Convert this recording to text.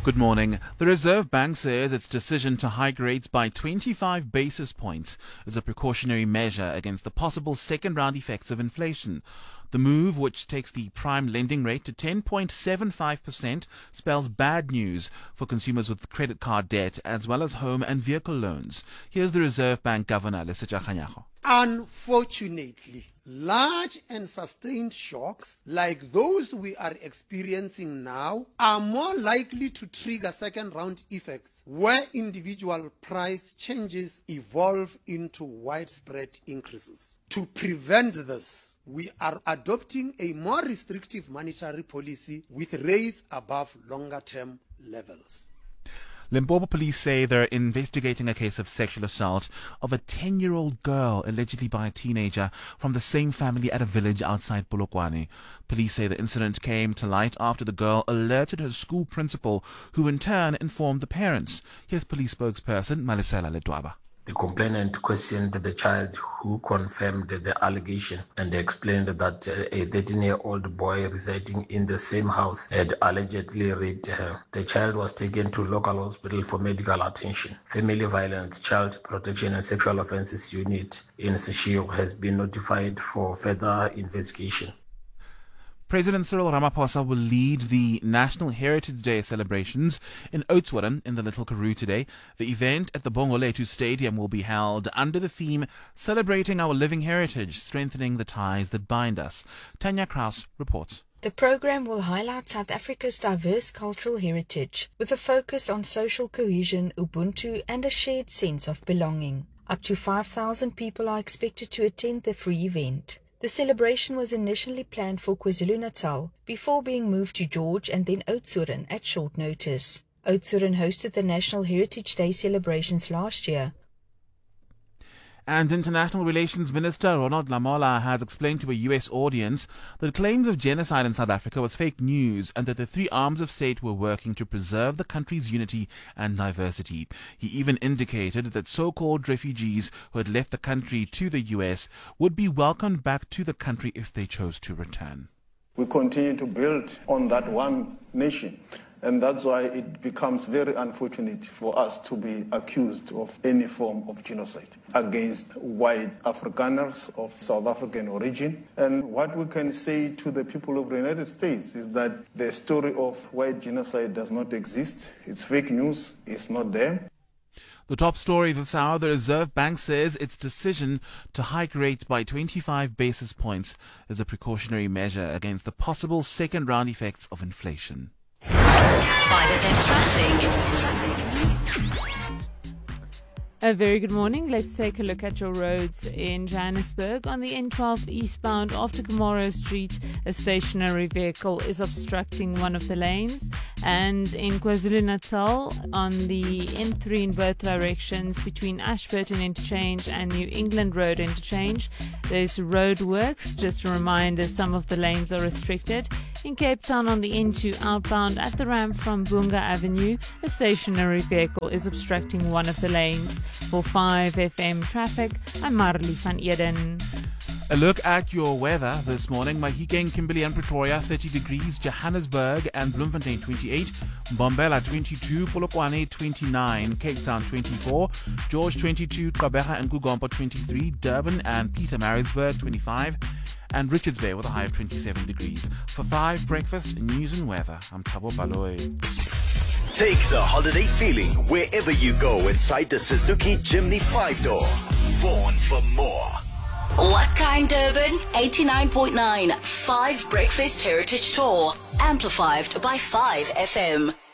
Good morning. The Reserve Bank says its decision to hike rates by 25 basis points is a precautionary measure against the possible second-round effects of inflation. The move, which takes the prime lending rate to 10.75%, spells bad news for consumers with credit card debt as well as home and vehicle loans. Here's the Reserve Bank Governor, Lesetja Kganyago. Unfortunately, large and sustained shocks like those we are experiencing now are more likely to trigger second-round effects where individual price changes evolve into widespread increases. To prevent this, we are adopting a more restrictive monetary policy with rates above longer-term levels. Limpopo police say they're investigating a case of sexual assault of a 10-year-old girl allegedly by a teenager from the same family at a village outside Polokwane. Police say the incident came to light after the girl alerted her school principal, who in turn informed the parents. Here's police spokesperson Malisela Ledwaba. The complainant questioned the child, who confirmed the allegation and explained that a 13-year-old boy residing in the same house had allegedly raped her. The child was taken to local hospital for medical attention. Family Violence, Child Protection and Sexual Offences Unit in Seshego has been notified for further investigation. President Cyril Ramaphosa will lead the National Heritage Day celebrations in Oudtshoorn in the Little Karoo today. The event at the Bongolethu Stadium will be held under the theme Celebrating Our Living Heritage, Strengthening the Ties That Bind Us. Tanya Kraus reports. The program will highlight South Africa's diverse cultural heritage with a focus on social cohesion, Ubuntu and a shared sense of belonging. Up to 5,000 people are expected to attend the free event. The celebration was initially planned for KwaZulu-Natal before being moved to George and then Oudtshoorn at short notice. Oudtshoorn hosted the National Heritage Day celebrations last year. And International Relations Minister Ronald Lamola has explained to a U.S. audience that claims of genocide in South Africa was fake news and that the three arms of state were working to preserve the country's unity and diversity. He even indicated that so-called refugees who had left the country to the U.S. would be welcomed back to the country if they chose to return. We continue to build on that one nation. And that's why it becomes very unfortunate for us to be accused of any form of genocide against white Afrikaners of South African origin. And what we can say to the people of the United States is that the story of white genocide does not exist. It's fake news. It's not there. The top story this hour, the Reserve Bank says its decision to hike rates by 25 basis points is a precautionary measure against the possible second-round effects of inflation. 5FM Traffic. A very good morning. Let's take a look at your roads in Johannesburg. On the N12 eastbound after Kamaro Street, a stationary vehicle is obstructing one of the lanes. And in KwaZulu-Natal, on the N3 in both directions between Ashburton Interchange and New England Road Interchange, there's road works. Just a reminder, some of the lanes are restricted. In Cape Town on the N2 outbound at the ramp from Bunga Avenue, a stationary vehicle is obstructing one of the lanes. For 5FM Traffic, I'm Marley van Eden. A look at your weather this morning. Mahikeng, Kimberley and Pretoria 30 degrees, Johannesburg and Bloemfontein 28, Mbombela 22, Polokwane 29, Cape Town 24, George 22, Gqeberha and Gugompa 23, Durban and Pietermaritzburg 25, and Richards Bay with a high of 27 degrees. For 5 Breakfast, News and Weather, I'm Thabo Baloy. Take the holiday feeling wherever you go inside the Suzuki Jimny 5-door. Born for more. What kind, Durban? 89.9. 5 Breakfast Heritage Tour. Amplified by 5FM.